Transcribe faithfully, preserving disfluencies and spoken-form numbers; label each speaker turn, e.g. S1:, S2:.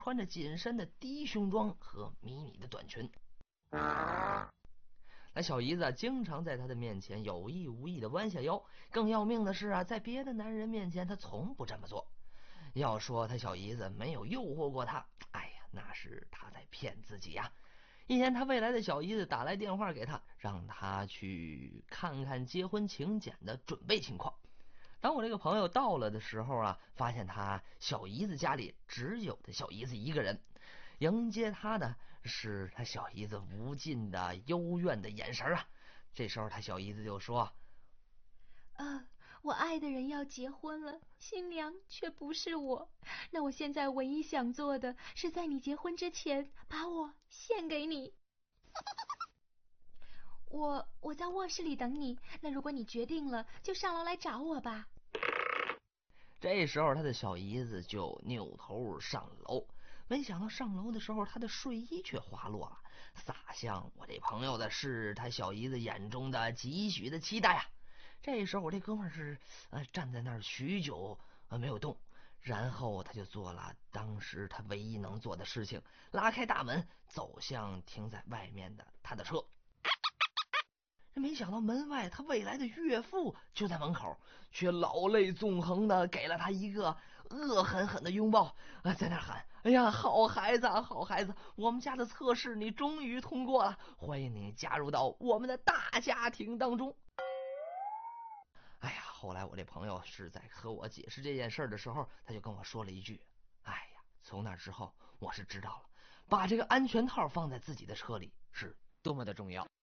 S1: 穿着紧身的低胸装和迷你的短裙。那小姨子经常在他的面前有意无意的弯下腰，更要命的是啊，在别的男人面前他从不这么做。要说他小姨子没有诱惑过他，哎呀，那是他在骗自己呀、啊。一天，他未来的小姨子打来电话给他，让他去看看结婚请柬的准备情况。当我这个朋友到了的时候啊，发现他小姨子家里只有他小姨子一个人，迎接他的是他小姨子无尽的幽怨的眼神啊。这时候他小姨子就说：
S2: 啊，我爱的人要结婚了，新娘却不是我。那我现在唯一想做的是在你结婚之前把我献给你。我我在卧室里等你，那如果你决定了，就上楼来找我吧。
S1: 这时候他的小姨子就扭头上楼，没想到上楼的时候他的睡衣却滑落了，洒向我这朋友的是他小姨子眼中的几许的期待啊。这时候我这哥们是呃站在那儿许久呃没有动，然后他就做了当时他唯一能做的事情，拉开大门走向停在外面的他的车。没想到门外他未来的岳父就在门口，却老泪纵横的给了他一个恶狠狠的拥抱，啊，在那喊：“哎呀，好孩子，好孩子，我们家的测试你终于通过了，欢迎你加入到我们的大家庭当中。”哎呀，后来我这朋友是在和我解释这件事的时候，他就跟我说了一句：“哎呀，从那之后我是知道了，把这个安全套放在自己的车里是多么的重要。”